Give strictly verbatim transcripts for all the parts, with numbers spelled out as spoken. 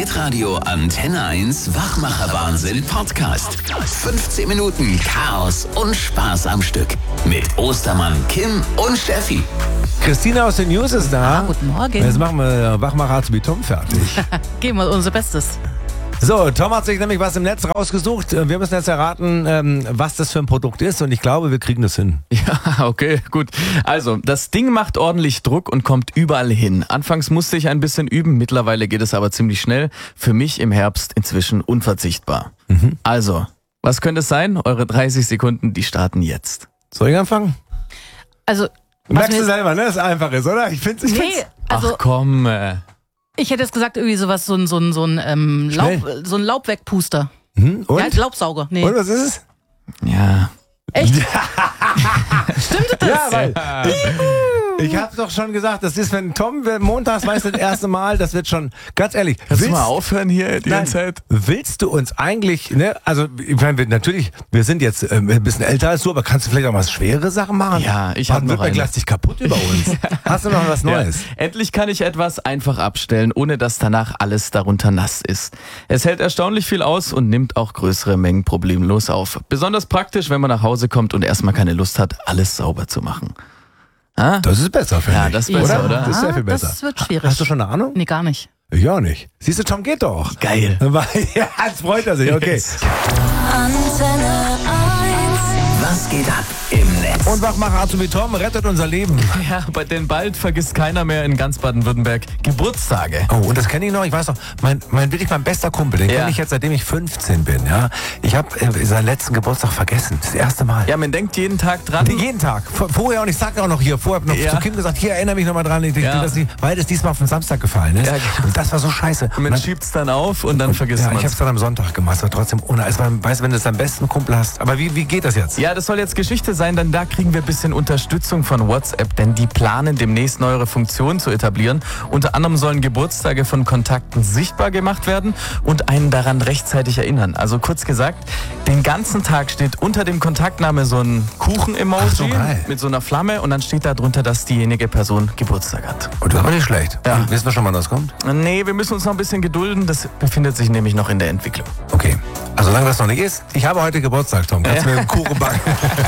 Hitradio Antenne eins Wachmacher-Wahnsinn Podcast. fünfzehn Minuten Chaos und Spaß am Stück. Mit Ostermann, Kim und Steffi. Christina aus den News ist da. Ah, guten Morgen. Jetzt machen wir Wachmacher wie Tom fertig. Geben wir unser Bestes. So, Tom hat sich nämlich was im Netz rausgesucht. Wir müssen jetzt erraten, was das für ein Produkt ist. Und ich glaube, wir kriegen das hin. Ja, okay, gut. Also, das Ding macht ordentlich Druck und kommt überall hin. Anfangs musste ich ein bisschen üben, mittlerweile geht es aber ziemlich schnell. Für mich im Herbst inzwischen unverzichtbar. Mhm. Also, was könnte es sein? Eure dreißig Sekunden, die starten jetzt. Soll ich anfangen? Also, merkst du selber, ne? Dass es einfach ist, oder? Ich find's, ich nee, find's. also, Ach komm. Äh. Ich hätte jetzt gesagt, irgendwie sowas, so ein, so ein, so ein, ähm, Laub, so ein Laubwegpuster. Mhm. Und? Ja, Laubsauger. Nee. Und was ist es? Ja. Echt? Stimmt das? Ja, weil ich, ich habe doch schon gesagt, das ist, wenn Tom montags weiß das erste Mal, das wird schon, ganz ehrlich. Kannst willst, du mal aufhören hier die nein, ganze Zeit? Willst du uns eigentlich, ne, also ich meine, wir, natürlich, wir sind jetzt äh, ein bisschen älter als du, aber kannst du vielleicht auch mal schwere Sachen machen? Ja, ich habe noch eine. Lass dich kaputt über uns. Hast du noch was Neues? Ja. Endlich kann ich etwas einfach abstellen, ohne dass danach alles darunter nass ist. Es hält erstaunlich viel aus und nimmt auch größere Mengen problemlos auf. Besonders praktisch, wenn man nach Hause kommt und erstmal keine Lust hat, alles sauber zu machen. Ah? Das ist besser, finde ich. Ja, das ist besser, oder? Das ist sehr viel besser. Das wird schwierig. Hast du schon eine Ahnung? Nee, gar nicht. Ich auch nicht. Siehst du, Tom geht doch. Geil. Ja, jetzt freut er sich, okay. Yes. Antenne eins. Was geht ab im Netz? Und Wachmacher Azubi Tom rettet unser Leben. Ja, bei den bald vergisst keiner mehr in ganz Baden-Württemberg Geburtstage. Oh, und das kenne ich noch, ich weiß noch, mein, mein wirklich mein bester Kumpel, den Ja. kenne ich jetzt, seitdem ich fünfzehn bin, ja. Ich habe äh, seinen letzten Geburtstag vergessen, das erste Mal. Ja, man denkt jeden Tag dran. Nee, jeden Tag. Vor- Vorher und ich sag auch noch hier, vorher hab ich noch Ja. zu Kim gesagt, hier erinnere mich nochmal dran, ich, Ja. dass die, weil das diesmal auf den Samstag gefallen ist. Ja, genau. Und das war so scheiße. Man Man- schiebt's dann auf und dann vergisst ja, ich man habe es dann am Sonntag gemacht, aber trotzdem ohne. Es war, weißt du, wenn du es am besten Kumpel hast. Aber wie, wie geht das jetzt? Ja, das soll jetzt Geschichte sein, denn da kriegen wir ein bisschen Unterstützung von WhatsApp, denn die planen demnächst neuere Funktionen zu etablieren. Unter anderem sollen Geburtstage von Kontakten sichtbar gemacht werden und einen daran rechtzeitig erinnern. Also kurz gesagt, den ganzen Tag steht unter dem Kontaktname so ein Kuchen-Emoji Ach so, geil. mit so einer Flamme und dann steht da drunter, dass diejenige Person Geburtstag hat. Und das war nicht schlecht. Ja. Wissen wir schon, wann das kommt? Nee, wir müssen uns noch ein bisschen gedulden, das befindet sich nämlich noch in der Entwicklung. Okay. Also solange das noch nicht ist, ich habe heute Geburtstag, Tom. Kannst du mir einen Kuchen backen?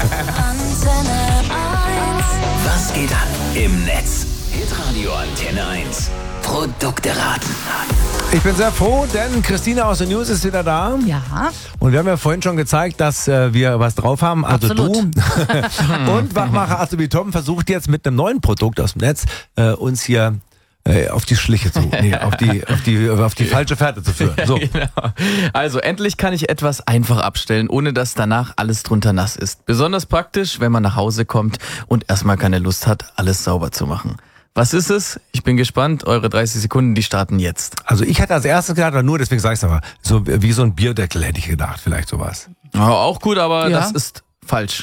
Antenne eins. Was geht ab im Netz? Hitradio Antenne eins. Produkte raten. Ich bin sehr froh, denn Christina aus den News ist wieder da. Ja. Und wir haben ja vorhin schon gezeigt, dass äh, wir was drauf haben. Also Absolut. du. Und Wachmacher Azubi Tom versucht jetzt mit einem neuen Produkt aus dem Netz äh, uns hier äh, auf die Schliche zu, nee, auf die, auf die, auf die falsche Fährte zu führen. So. Genau. Also endlich kann ich etwas einfach abstellen, ohne dass danach alles drunter nass ist. Besonders praktisch, wenn man nach Hause kommt und erstmal keine Lust hat, alles sauber zu machen. Was ist es? Ich bin gespannt. Eure dreißig Sekunden, die starten jetzt. Also ich hätte als erstes gedacht, aber nur deswegen sage ich es aber, so wie so ein Bierdeckel hätte ich gedacht, vielleicht sowas. Ja, auch gut, aber Ja. das ist falsch.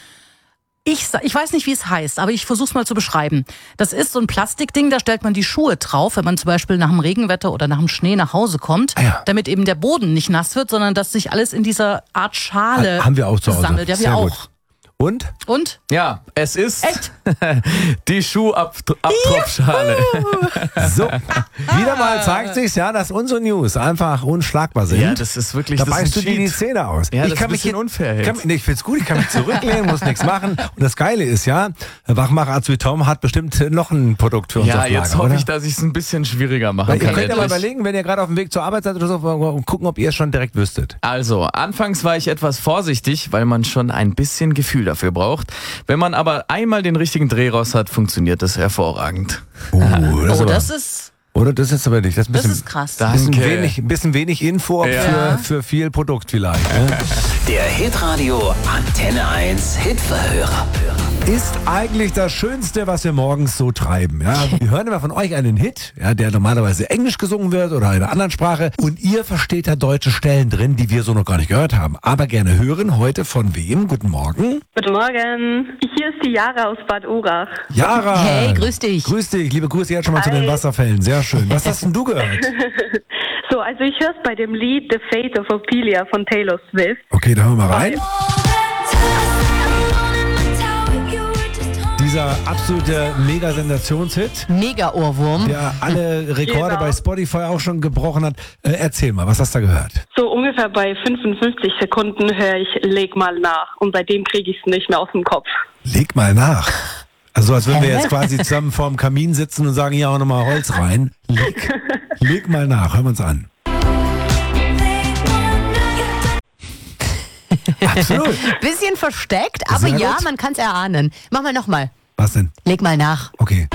Ich, sa- ich weiß nicht, wie es heißt, aber ich versuche es mal zu beschreiben. Das ist so ein Plastikding, da stellt man die Schuhe drauf, wenn man zum Beispiel nach dem Regenwetter oder nach dem Schnee nach Hause kommt, Ah ja. damit eben der Boden nicht nass wird, sondern dass sich alles in dieser Art Schale Ha- haben wir auch zu Hause. sammelt. Ja, wir Sehr auch. gut. Und? Und? Ja, es ist Echt? die Schuhabtropfschale. So, wieder mal zeigt sich's, ja, dass unsere News einfach unschlagbar sind. Ja, das ist wirklich, Da das ist beißt du ein dir die Cheat. Zähne aus. Ja, das ist ein mich bisschen hier- unfair Kann, jetzt. nee, ich find's gut, ich kann mich zurücklehnen, muss nichts machen. Und das Geile ist ja, Wachmacher Azubi Tom hat bestimmt noch ein Produkt für uns Ja, auf Lager, jetzt hoffe oder? ich, dass ich es ein bisschen schwieriger machen Weil ihr kann. könnt ja mal endlich. überlegen, wenn ihr gerade auf dem Weg zur Arbeit seid oder so, und gucken, ob ihr es schon direkt wüsstet. Also, anfangs war ich etwas vorsichtig, weil man schon ein bisschen Gefühl dafür braucht. Wenn man aber einmal den richtigen Dreh raus hat, funktioniert das hervorragend. Uh, das Oh, ist aber, das ist, oder das ist aber nicht. Das ist ein das bisschen, ist krass. Da- bisschen, Danke. wenig, ein bisschen wenig Info Ja. für, für viel Produkt vielleicht. Ne? Der Hitradio Antenne eins Hitverhörer. Ist eigentlich das Schönste, was wir morgens so treiben. Ja? Wir hören immer von euch einen Hit, ja, der normalerweise Englisch gesungen wird oder in einer anderen Sprache. Und ihr versteht da deutsche Stellen drin, die wir so noch gar nicht gehört haben. Aber gerne hören. Heute von wem? Guten Morgen. Guten Morgen. Hier ist die Jara aus Bad Urach. Yara. Hey, grüß dich. Grüß dich. Liebe Grüße jetzt schon mal zu Hi. den Wasserfällen. Sehr schön. Was hast denn du gehört? So, also ich höre es bei dem Lied The Fate of Ophelia von Taylor Swift. Okay, da hören wir mal rein. Diese dieser absolute Mega-Sensationshit, Mega-Ohrwurm. der alle Rekorde Genau. bei Spotify auch schon gebrochen hat. Äh, erzähl mal, was hast du da gehört? So ungefähr bei fünfundfünfzig Sekunden höre ich Leg mal nach und seitdem kriege ich es nicht mehr aus dem Kopf. Leg mal nach. Also als würden wir jetzt quasi zusammen vorm Kamin sitzen und sagen, ja, auch nochmal Holz rein. Leg, leg mal nach, hören wir uns an. Absolut. Bisschen versteckt, aber Sehr ja, gut. man kann es erahnen. Mach mal nochmal. Was denn? Leg mal nach. Okay.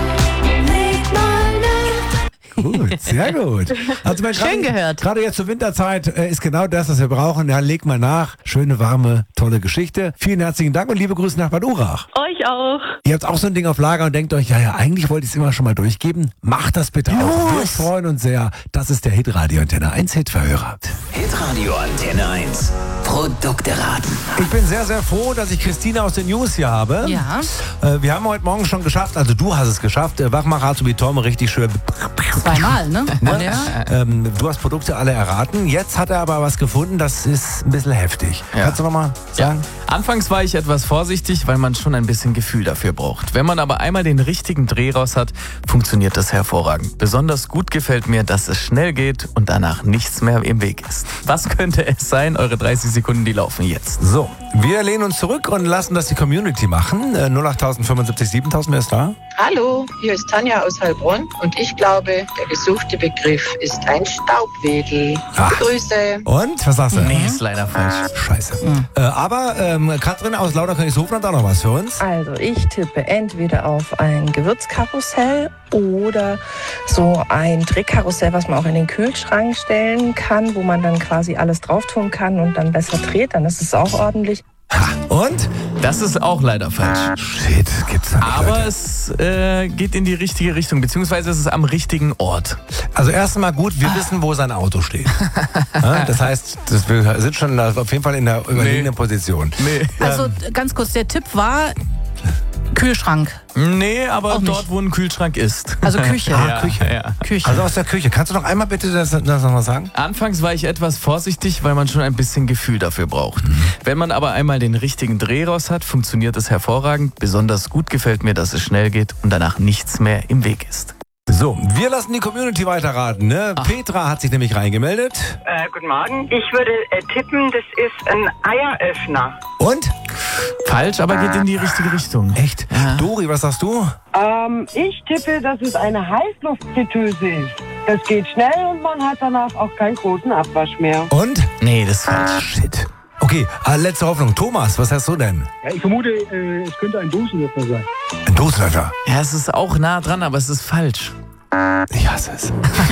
Gut, sehr gut. Also mein, Schön grade, gehört. Gerade jetzt zur Winterzeit äh, ist genau das, was wir brauchen. Ja, leg mal nach. Schöne, warme, tolle Geschichte. Vielen herzlichen Dank und liebe Grüße nach Bad Urach. Euch auch. Ihr habt auch so ein Ding auf Lager und denkt euch, ja, ja, eigentlich wollte ich es immer schon mal durchgeben. Macht das bitte auch. Wir freuen uns sehr. Das ist der Hitradio Antenne eins Hitverhörer. Hitradio Antenne eins. Produkte raten. Ich bin sehr, sehr froh, dass ich Christina aus den News hier habe. Ja. Äh, wir haben heute Morgen schon geschafft, also du hast es geschafft, äh, Wachmacher Azubi Tom richtig schön. Zweimal, ne? Ja. Ähm, du hast Produkte alle erraten. Jetzt hat er aber was gefunden, das ist ein bisschen heftig. Ja. Kannst du nochmal sagen? Anfangs war ich etwas vorsichtig, weil man schon ein bisschen Gefühl dafür braucht. Wenn man aber einmal den richtigen Dreh raus hat, funktioniert das hervorragend. Besonders gut gefällt mir, dass es schnell geht und danach nichts mehr im Weg ist. Was könnte es sein? Eure dreißig Sekunden, die laufen jetzt. So, wir lehnen uns zurück und lassen das die Community machen. Äh, null acht fünfundsiebzig siebentausend, wer ist da? Hallo, hier ist Tanja aus Heilbronn und ich glaube, der gesuchte Begriff ist ein Staubwedel. Ah. Grüße. Und? Was sagst du? Nee, ist leider falsch. Scheiße. Äh, aber ähm, Katrin aus Lauterkönigshofen hat auch noch was für uns. Also ich tippe entweder auf ein Gewürzkarussell oder so ein Drehkarussell, was man auch in den Kühlschrank stellen kann, wo man dann quasi alles drauf tun kann und dann besser dreht, dann ist es auch ordentlich. Ha. Und? Das ist auch leider falsch. Shit, gibt's da nicht, Aber Leute. es äh, geht in die richtige Richtung, beziehungsweise es ist am richtigen Ort. Also erstmal gut, wir wissen, wo sein Auto steht. Ja, das heißt, das, wir sind schon auf jeden Fall in der überlegenen Position. Nee. Also ganz kurz, der Tipp war Kühlschrank. Nee, aber Auch nicht. dort, wo ein Kühlschrank ist. Also Küche. Ja, Küche. Ja. Küche. Also aus der Küche. Kannst du noch einmal bitte das, das nochmal sagen? Anfangs war ich etwas vorsichtig, weil man schon ein bisschen Gefühl dafür braucht. Wenn man aber einmal den richtigen Dreh raus hat, funktioniert es hervorragend. Besonders gut gefällt mir, dass es schnell geht und danach nichts mehr im Weg ist. So, wir lassen die Community weiterraten. Ne? Petra hat sich nämlich reingemeldet. Äh, guten Morgen. Ich würde äh, tippen, das ist ein Eieröffner. Und? Falsch, aber geht in die richtige Richtung. Echt? Dori, was sagst du? Ähm, ich tippe, dass es eine Heißluftfritteuse ist. Das geht schnell und man hat danach auch keinen großen Abwasch mehr. Und? Nee, das ist falsch. Shit. Okay, äh, letzte Hoffnung. Thomas, was hast du denn? Ja, ich vermute, äh, es könnte ein Dosenöffner sein. Ein Dosenöffner. Ja, es ist auch nah dran, aber es ist falsch. Ich hasse es.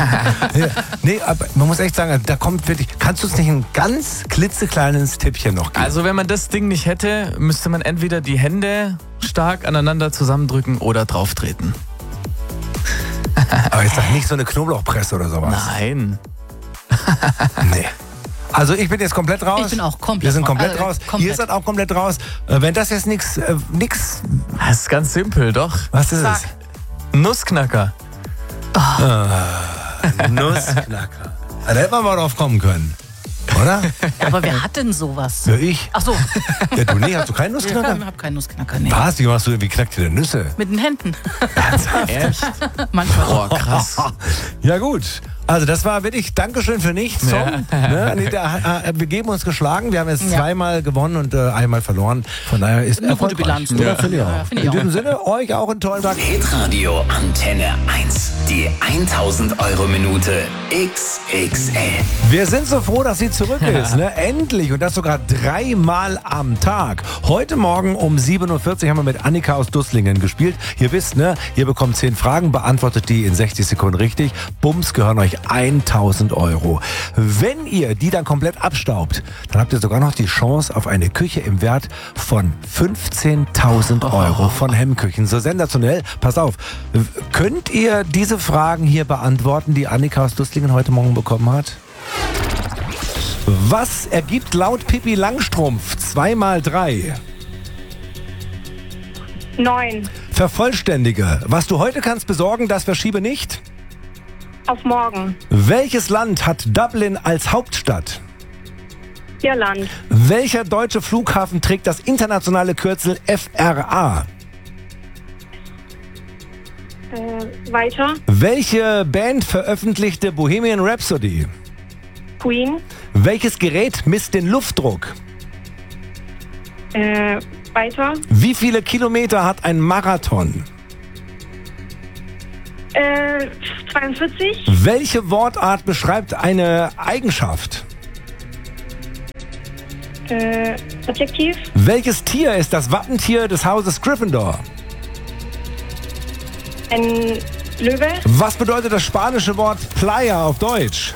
Ja, nee, aber man muss echt sagen, da kommt wirklich... Kannst du uns nicht ein ganz klitzekleines Tippchen noch geben? Also wenn man das Ding nicht hätte, müsste man entweder die Hände stark aneinander zusammendrücken oder drauftreten. Aber jetzt sag nicht so eine Knoblauchpresse oder sowas. Nein. Nee. Also ich bin jetzt komplett raus. Ich bin auch komplett Wir sind raus. komplett Also, raus. komplett. Ihr seid auch komplett raus. Äh, wenn das jetzt nichts... Äh, nix... Das ist ganz simpel, doch. Was ist Sag. es? Nussknacker. Nussknacker. Da hätte man mal drauf kommen können. Oder? Aber wer hat denn sowas? Ja, ich. Ach so, Ja, du nee, hast du keinen ich Nussknacker? habe keinen Nussknacker. Nee. Was? Wie machst du, wie knackt ihr denn Nüsse? Mit den Händen. Echt? Manchmal. Boah, krass. Ja gut. Also das war wirklich Dankeschön für nichts, Tom. Ne? Nee, da, äh, wir geben uns geschlagen. Wir haben jetzt Ja. zweimal gewonnen und äh, einmal verloren. Von daher ist Eine gute erfolgreich. Bilanz. Oder? Ja. Finde ich auch. Ja, finde ich In auch. diesem Sinne, euch auch einen tollen Tag. Hitradio Antenne eins. Die tausend Euro Minute X X L. Wir sind so froh, dass sie zurück ist. Ne? Endlich. Und das sogar dreimal am Tag. Heute Morgen um sieben Uhr vierzig haben wir mit Annika aus Dusslingen gespielt. Ihr wisst, ne? Ihr bekommt zehn Fragen, beantwortet die in sechzig Sekunden richtig. Bums, gehören euch tausend Euro. Wenn ihr die dann komplett abstaubt, dann habt ihr sogar noch die Chance auf eine Küche im Wert von fünfzehntausend Euro von Hemmküchen. So sensationell. Pass auf. Könnt ihr diese Fragen hier beantworten, die Annika aus Dusslingen heute Morgen bekommen hat? Was ergibt laut Pippi Langstrumpf zwei mal drei? Neun. Vervollständige. Was du heute kannst besorgen, das verschiebe nicht. Auf morgen. Welches Land hat Dublin als Hauptstadt? Irland. Welcher deutsche Flughafen trägt das internationale Kürzel F R A? Äh, weiter. Welche Band veröffentlichte Bohemian Rhapsody? Queen. Welches Gerät misst den Luftdruck? Äh, weiter. Wie viele Kilometer hat ein Marathon? Äh, zweiundvierzig. Welche Wortart beschreibt eine Eigenschaft? Äh, Adjektiv. Welches Tier ist das Wappentier des Hauses Gryffindor? Ein Löwe. Was bedeutet das spanische Wort Playa auf Deutsch?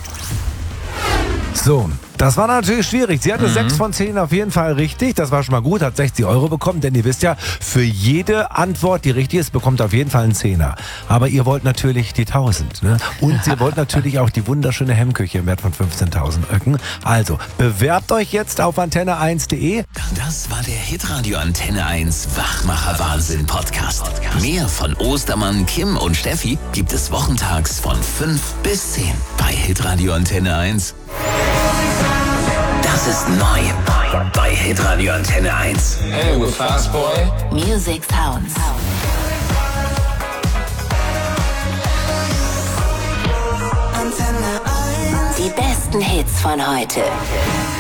So, das war natürlich schwierig. Sie hatte sechs von zehn auf jeden Fall richtig. Das war schon mal gut, hat sechzig Euro bekommen. Denn ihr wisst ja, für jede Antwort, die richtig ist, bekommt auf jeden Fall einen Zehner. Aber ihr wollt natürlich die tausend. Ne? Und ihr wollt natürlich auch die wunderschöne Hemmküche im Wert von fünfzehntausend Öcken. Also, bewerbt euch jetzt auf antenne eins punkt de. Das war der Hitradio Antenne eins Wachmacher Wahnsinn Podcast. Mehr von Ostermann, Kim und Steffi gibt es wochentags von fünf bis zehn bei Hitradio Antenne eins. Das ist neu bei Hitradio Antenne eins. Hey, we're Fast Boy. Music Sounds. Antenne eins. Die besten Hits von heute.